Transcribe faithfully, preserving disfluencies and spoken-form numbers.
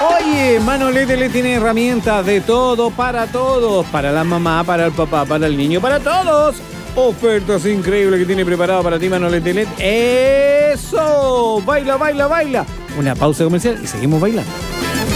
Oye, Manolete le tiene herramientas de todo para todos. Para la mamá, para el papá, para el niño, para todos. Ofertas increíbles que tiene preparado para ti, Manolete L E D. ¡Eso! Baila, baila, baila. Una pausa comercial y seguimos bailando.